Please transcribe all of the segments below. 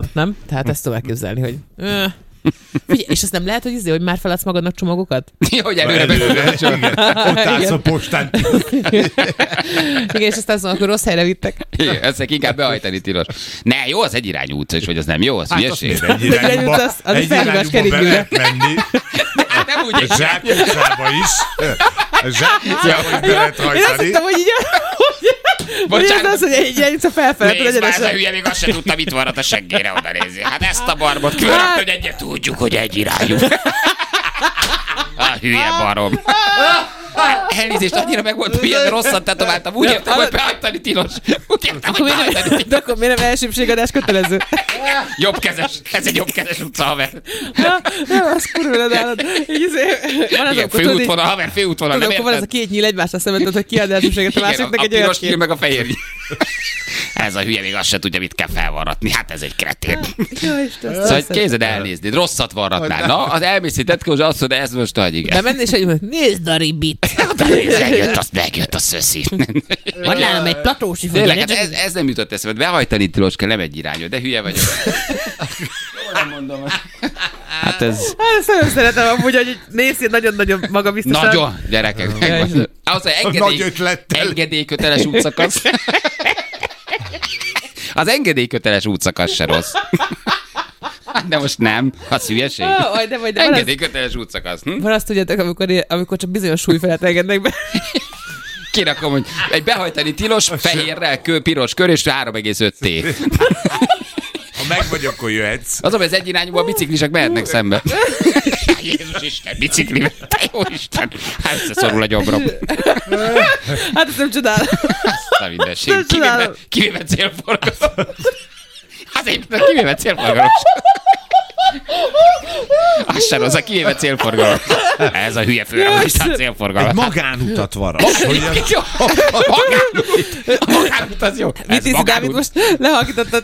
csomagot, nem? Tehát ezt tovább képzelni, hogy... Figyelj, és azt nem lehet, hogy már feladsz magadnak csomagokat? Ja, hogy előre. Ott állsz a postán. Igen, és aztán akkor rossz helyre vittek. Igen, ezt inkább behajtani tilos. Ne, jó, az egyirányú utca is, vagy az nem jó, az hülyeség. Egy irányba menni. Hát nem úgy egy Zsákutcába is. Zsákutcába is be lehet Én azt hajtani. hittem, hogy így... Bocsánat. Ez az, hogy egy irányítva felfelé. Nézd már, ez a hülye, még azt sem tudta, mit varrat a seggére oda nézni. Hát ezt a barbot különböző, hogy egyet tudjuk, hogy egy irányú. A hülye barom. Elnézést, annyira meg volt hülye, de rosszat tetováltam. Úgy értem, hogy behajtani tilos. Úgy értem, hogy behajtani tilos. De akkor miért nem elsőbségadás kötelező? Jobbkezes, ez egy jobbkezes utca, haver. Nem, az kurva nálad. Igen, főútvonal, haver, főútvonal, nem akkor van ez a érted? két nyíl egymásra szemben, hogy kiad elsőbséget a Igen, másiknak a egy olyat piros nyíl kér. meg a fehér nyíl. Ez a hülye még azt se tudja, mit kell felvarratni. Hát ez egy kretén. Szóval képzeld elnézni, rosszat varratnál. Na, az elmész egy tetkózsa, azt mondja, ez most nagy, igen. De menni és hogy nézd a ribit. Megjött a szöszi. Van nálam egy platósi Tényleg, hát ez nem jutott eszembe. Behajtani tilos kell, nem egy irányú, de hülye vagyok. Jól mondom. Hát ez... Hát ezt nagyon szeretem amúgy, hogy nézd nagyon-nagyon magabiztosan. Nagyon, gyerekek. Az Nagy ötlettel. engedélyköteles útszakasz. Az engedélyköteles útszakasz se rossz. De most nem. Az hülyeség. De Engedélyköteles útszakasz. van azt tudjátok, amikor csak bizonyos súly felett engednek be. Kirakom, hogy egy behajtani tilos, fehérrel, piros kör és 3,5 T. Ha meg vagy, akkor jöhetsz. Az, hogy az egyirányúban a biciklisek mehetnek szembe. Jézus Isten, biciklivel, te jó Isten. Hát összeszorul a gyomrom. Hát ezt nem csodálom. Azt a mindenség. Nem csodálom. Kivéve célforgalom. Azért, kivéve célforgalom. Az sem az a kivéve célforgalom. Ez a hülye főragostán célforgalom. Egy magánutat varat. A magánút az jó. Mit hiszi, Dávid, most lehallgítottad?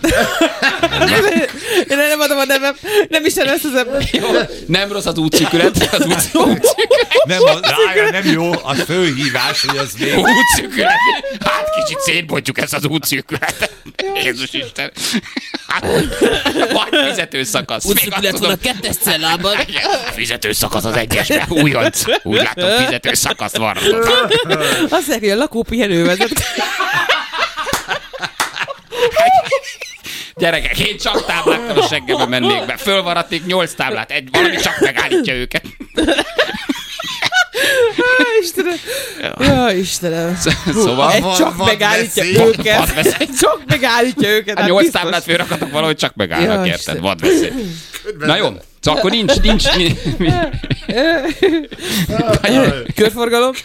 Én nem adom a nevem. Nem is lesz az ember. Nem rossz az útszűkület. Az útszűkület. Nem jó, az főhívás, hogy az még... Útszűkület. Hát kicsit szétbontjuk ezt az útszűkületet. Jézus Isten. Vagy fizetőszakasz. Útszűkület van a 2-es cellában. Fizetőszakasz az 1-esben. Újonc. Úgy látom, fizetőszakaszt van. Azt mondják, hogy a lakópihenő vezet. Gyerekek, én csak táblákkal a seggembe mennék be. Fölvaradnék 8 táblát, valami csak megállítja őket. Istenem. Ja, Istenem. Szóval... Egy csak megállítja őket. Egy csak megállítja őket. A 8 táblát fölrakatok valahogy csak megállnak, érted? Vadveszély. Na jó, szóval akkor nincs... Körforgalom.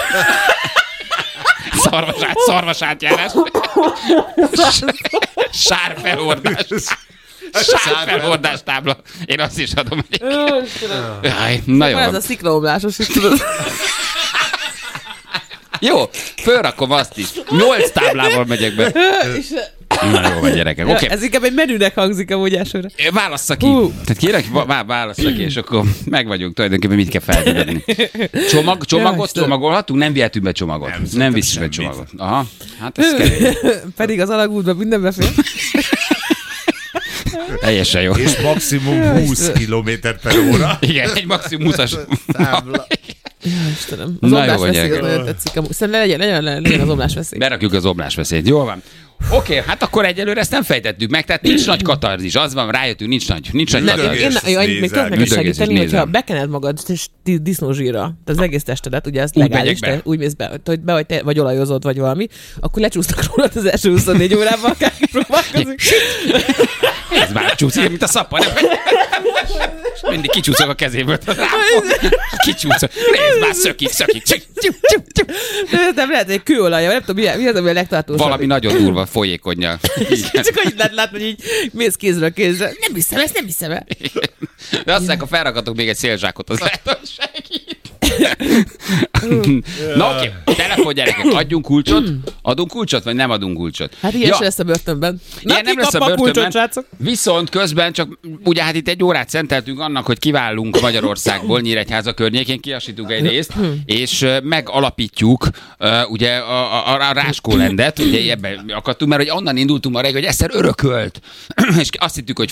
Szarvasátjárás. Sárfelhordás. Sárfelhordás tábla. Én azt is adom. Na jó. Ez a sziklaomlásos, is tudod. Jó, fölrakom azt is. 8 táblával megyek be. Na jó van, gyerekek. Okay. Ez inkább egy menünek hangzik amúgy elsőre. Válassza ki. Tehát kérek, válassza ki, és akkor meg vagyunk tulajdonképpen, mit kell feltenni. Csomagot csomagolhatunk? Nem vihetünk be csomagot. Nem viszünk be csomagot. Aha, hát ez kemény. Pedig az alagútban minden befér. Teljesen jó. És maximum 20 km/h. Igen, egy maximum 20-as Számla. Istenem. Az omlásveszély az nagyon tetszik. Szerintem legyen az omlásveszély. Berakjuk az omlásveszélyt. Jól van. Oké, hát akkor egyelőre ezt nem fejtettük meg, tehát nincs nagy katarzis. Az van, rájöttünk, nincs nagy katarzis. Még tudok neked segíteni, hogyha bekened magad disznózsíra, tehát az egész testedet, ugye ez legális, te úgy mész be, hogy te vagy olajozod, vagy valami, akkor lecsúsztak rólad az első 24 órában, akárki próbálkozik. Ez már csúszik, mint a szappa, nem? Mindig kicsúszok a kezéből. Kicsúszok. Nézd már, szökik. Nem lehet, hogy kőolajja, nem tudom, mi az, ami a legtartósabb. Valami nagyon durva, folyékonnyal. Csak hogy lehet látni, hogy így mész kézről kézre. Nem hiszem el. De azt mondják, ha felrakatok még egy szélzsákot, az lehet, hogy segít. Na oké, telefon gyerekek, adjunk kulcsot? Adunk kulcsot, vagy nem adunk kulcsot? Hát ilyen se lesz a börtönben. Ilyen nem lesz a börtönben, viszont közben csak, ugye hát itt egy órát szenteltünk annak, hogy kiválunk Magyarországból, Nyíregyháza környékén, kiasítunk egy részt, és megalapítjuk ugye a Ráskólendet, ugye ebben akadtunk, mert hogy onnan indultunk arra, hogy egyszer örökölt, és azt hittük, hogy